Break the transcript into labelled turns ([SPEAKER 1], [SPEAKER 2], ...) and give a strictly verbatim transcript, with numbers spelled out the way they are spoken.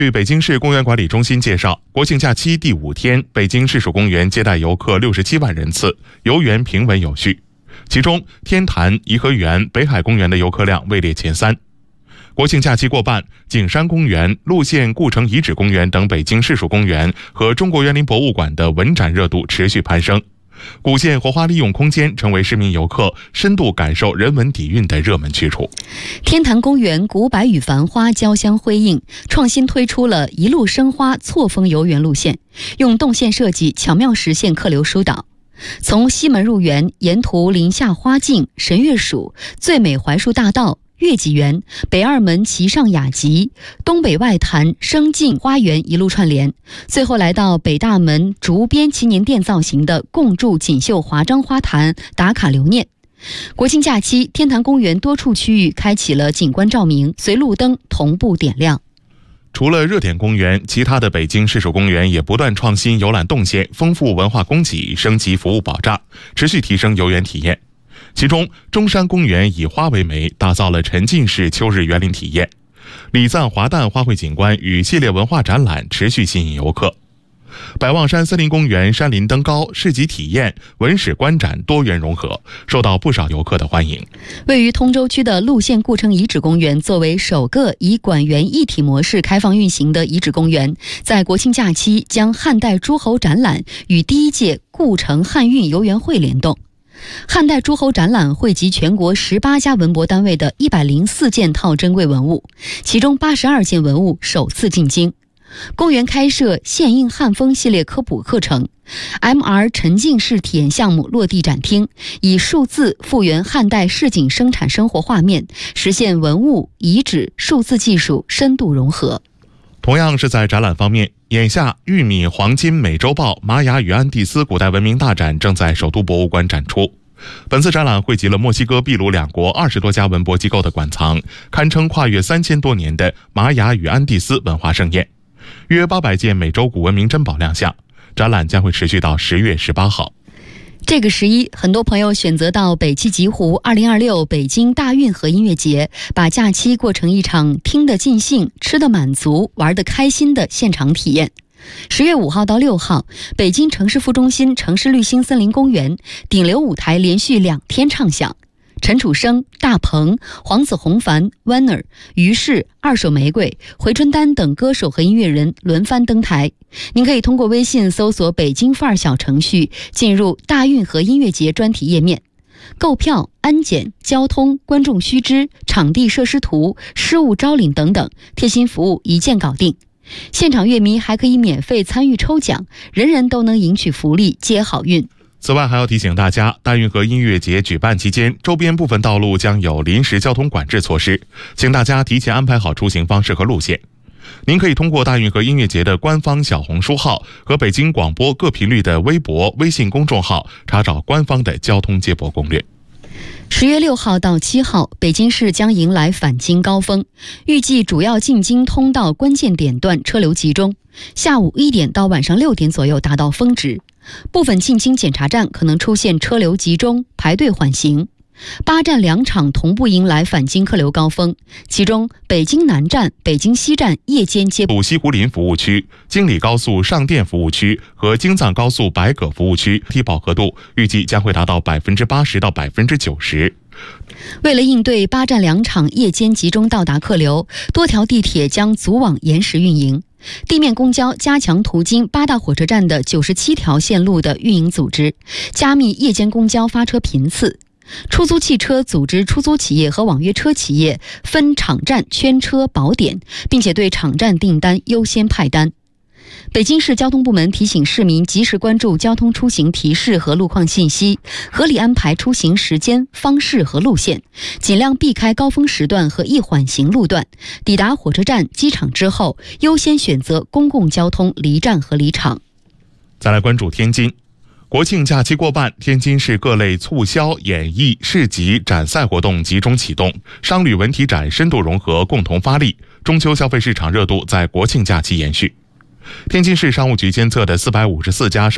[SPEAKER 1] 据北京市公园管理中心介绍，国庆假期第五天，北京市属公园接待游客六十七万人次，游园平稳有序。其中，天坛、颐和园、北海公园的游客量位列前三。国庆假期过半，景山公园、陆县故城遗址公园等北京市属公园和中国园林博物馆的文展热度持续攀升。古县活化利用空间成为市民游客深度感受人文底蕴的热门去处。
[SPEAKER 2] 天坛公园古柏与繁花交相辉映，创新推出了一路生花错峰游园路线，用动线设计巧妙实现客流疏导。从西门入园，沿途林下花径、神乐署、最美槐树大道、月季园、北二门旗上雅集、东北外坛生境花园一路串联，最后来到北大门竹编祈年殿造型的共筑锦绣华章花坛打卡留念。国庆假期，天坛公园多处区域开启了景观照明，随路灯同步点亮。
[SPEAKER 1] 除了热点公园，其他的北京市属公园也不断创新游览动线，丰富文化供给，升级服务保障，持续提升游园体验。其中，中山公园以花为媒，打造了沉浸式秋日园林体验；礼赞华诞花卉景观与系列文化展览持续吸引游客。百望山森林公园山林登高、市集体验、文史观展多元融合，受到不少游客的欢迎。
[SPEAKER 2] 位于通州区的陆县故城遗址公园，作为首个以馆园一体模式开放运行的遗址公园，在国庆假期将汉代诸侯展览与第一届故城汉运游园会联动。汉代诸侯展览汇集全国十八家文博单位的一百零四件套珍贵文物，其中八十二件文物首次进京。公园开设现印汉风系列科普课程， M R 沉浸式体验项目落地展厅，以数字复原汉代市井生产生活画面，实现文物、遗址、数字技术深度融合。
[SPEAKER 1] 同样是在展览方面，眼下玉米黄金美洲豹玛雅与安第斯古代文明大展正在首都博物馆展出。本次展览汇集了墨西哥、秘鲁两国二十多家文博机构的馆藏，堪称跨越三千多年的玛雅与安第斯文化盛宴。约八百件美洲古文明珍宝亮相，展览将会持续到十月十八号。
[SPEAKER 2] 这个十一，很多朋友选择到北七极湖二零二六北京大运河音乐节，把假期过成一场听得尽兴、吃得满足、玩得开心的现场体验。十月五号到六号，北京城市副中心城市绿心森林公园顶流舞台连续两天唱响。陈楚生、大鹏、黄子弘凡、Warner、于是、二手玫瑰、回春丹等歌手和音乐人轮番登台。您可以通过微信搜索北京范儿小程序，进入大运河音乐节专题页面，购票、安检、交通、观众须知、场地设施图、失物招领等等贴心服务一键搞定。现场乐迷还可以免费参与抽奖，人人都能赢取福利，接好运。
[SPEAKER 1] 此外，还要提醒大家，大运河音乐节举办期间，周边部分道路将有临时交通管制措施，请大家提前安排好出行方式和路线。您可以通过大运河音乐节的官方小红书号和北京广播各频率的微博、微信公众号查找官方的交通接驳攻略。
[SPEAKER 2] 十月六号到七号，北京市将迎来返京高峰，预计主要进京通道关键点段车流集中，下午一点到晚上六点左右达到峰值。部分进京检查站可能出现车流集中、排队缓行。八站两场同步迎来返京客流高峰，其中北京南站、北京西站夜间接驳
[SPEAKER 1] 西湖林服务区、京礼高速上甸服务区和京藏高速白葛服务区体饱和度预计将会达到百分之八十到百分之九十。
[SPEAKER 2] 为了应对八站两场夜间集中到达客流，多条地铁将组网延时运营。地面公交加强途经八大火车站的九十七条线路的运营组织，加密夜间公交发车频次。出租汽车组织出租企业和网约车企业分场站圈车保点，并且对场站订单优先派单。北京市交通部门提醒市民及时关注交通出行提示和路况信息，合理安排出行时间、方式和路线，尽量避开高峰时段和易缓行路段。抵达火车站、机场之后，优先选择公共交通离站和离场。
[SPEAKER 1] 再来关注天津。国庆假期过半，天津市各类促销、演艺、市集、展赛活动集中启动，商旅文体展深度融合，共同发力。中秋消费市场热度在国庆假期延续。天津市商务局监测的四百五十四家